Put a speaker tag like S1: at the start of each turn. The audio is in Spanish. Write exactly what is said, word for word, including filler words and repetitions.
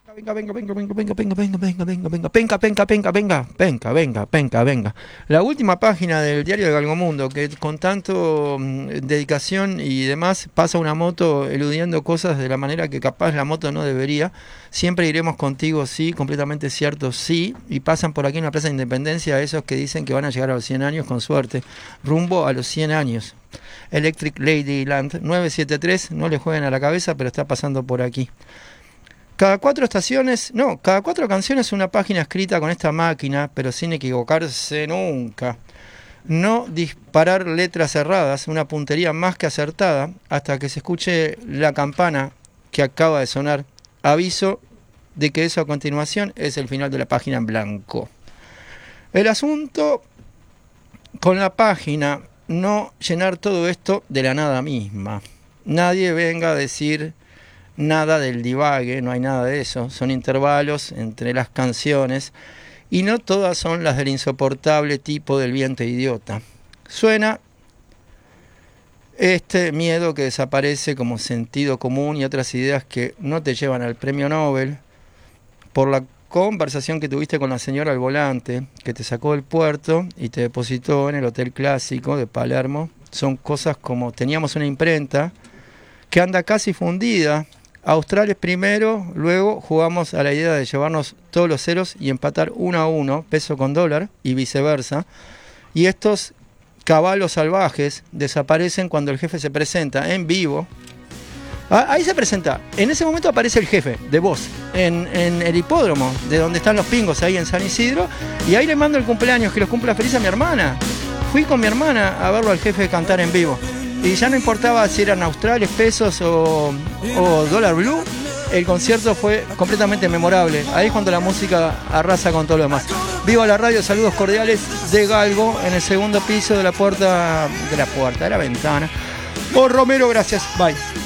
S1: Venga, venga, venga, venga, venga, venga, venga, venga, venga, venga, penca, penca, penca, venga, penca, venga, penca, venga. La última página del diario de Galgomundo, que con tanto mm, dedicación y demás pasa una moto eludiendo cosas de la manera que capaz la moto no debería. Siempre iremos contigo, sí, completamente cierto, sí. Y pasan por aquí en la Plaza de Independencia esos que dicen que van a llegar a los cien años con suerte, rumbo a los cien años. Electric Ladyland nueve siete tres, no le jueguen a la cabeza, pero está pasando por aquí. Cada cuatro estaciones, no, cada cuatro canciones una página escrita con esta máquina, pero sin equivocarse nunca. No disparar letras cerradas, una puntería más que acertada, hasta que se escuche la campana que acaba de sonar. Aviso de que eso a continuación es el final de la página en blanco. El asunto con la página, no llenar todo esto de la nada misma. Nadie venga a decir nada del divague, no hay nada de eso, son intervalos entre las canciones y no todas son las del insoportable tipo del viento idiota. Suena este miedo que desaparece como sentido común y otras ideas que no te llevan al premio Nobel por la conversación que tuviste con la señora al volante que te sacó del puerto y te depositó en el Hotel Clásico de Palermo. Son cosas como teníamos una imprenta que anda casi fundida. Australes primero, luego jugamos a la idea de llevarnos todos los ceros y empatar uno a uno, peso con dólar y viceversa. Y estos caballos salvajes desaparecen cuando el jefe se presenta en vivo. Ah, ahí se presenta, en ese momento aparece el jefe de voz en, en el hipódromo de donde están los pingos, ahí en San Isidro. Y ahí le mando el cumpleaños, que los cumpla feliz a mi hermana. Fui con mi hermana a verlo al jefe cantar en vivo. Y ya no importaba si eran australes, pesos o, o dólar blue, el concierto fue completamente memorable. Ahí es cuando la música arrasa con todo lo demás. Viva la radio, saludos cordiales de Galgo en el segundo piso de la puerta, de la puerta, de la ventana. Por Romero, gracias, bye.